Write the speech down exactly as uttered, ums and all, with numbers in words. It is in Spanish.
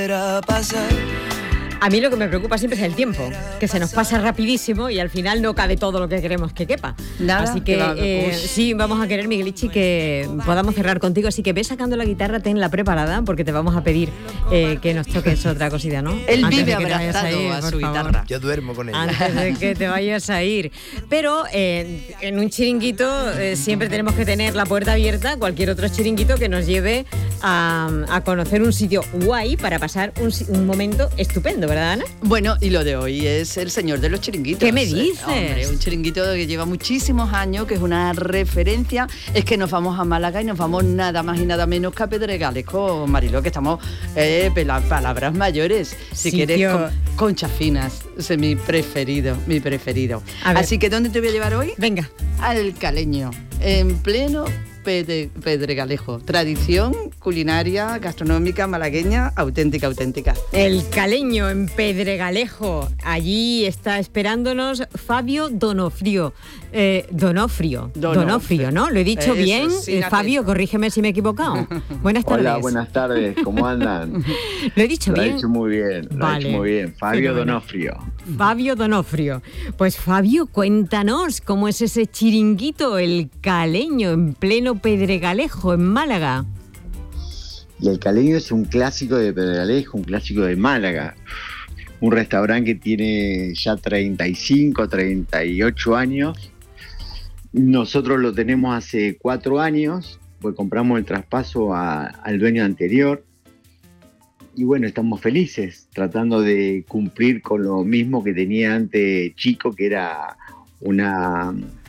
A mí lo que me preocupa siempre es el tiempo, que se nos pasa rapidísimo y al final no cabe todo lo que queremos que quepa. Nada, así que eh, sí, vamos a querer, Miguelichi, que podamos cerrar contigo. Así que ve sacando la guitarra, tenla preparada, porque te vamos a pedir eh, que nos toques otra cosita, ¿no? Él Antes vive de que te vayas abrazado a, ir, a por su favor. guitarra. Yo duermo con ella. Antes de que te vayas a ir. Pero eh, en un chiringuito eh, siempre tenemos que tener la puerta abierta a cualquier otro chiringuito que nos lleve a, a conocer un sitio guay para pasar un, un momento estupendo, ¿verdad, Ana? Bueno, y lo de hoy es el señor de los chiringuitos. ¿Qué me dices? Hombre, un chiringuito que lleva muchísimos años, que es una referencia. Es que nos vamos a Málaga y nos vamos nada más y nada menos que a Pedregalejo, Mariló, que estamos eh, pela- palabras mayores. Si Sitio- quieres, con, conchas finas. Ese es mi preferido, mi preferido. A ver. Así que, ¿dónde te voy a llevar hoy? Venga. Al Caleño, en pleno Pede- Pedregalejo. Tradición culinaria, gastronómica, malagueña, auténtica, auténtica. El Caleño en Pedregalejo. Allí está esperándonos Fabio Donofrio. Eh, Donofrio. Donofrio. Donofrio, ¿no? ¿Lo he dicho Eso, bien? sin Eh, Fabio, acento. corrígeme si me he equivocado. Buenas tardes. Hola, buenas tardes, ¿cómo andan? ¿Lo he dicho Lo ha bien? hecho muy bien, lo Vale. ha hecho muy bien. Fabio Fenomenal. Donofrio. Fabio Donofrio. Pues Fabio, cuéntanos cómo es ese chiringuito, el Caleño, en pleno Pedregalejo, en Málaga. Y el Caleño es un clásico de Pedregalejo, un clásico de Málaga. Un restaurante que tiene ya treinta y cinco, treinta y ocho años. Nosotros lo tenemos hace cuatro años, pues compramos el traspaso a- al dueño anterior. Y bueno, estamos felices, tratando de cumplir con lo mismo que tenía antes Chico, que era una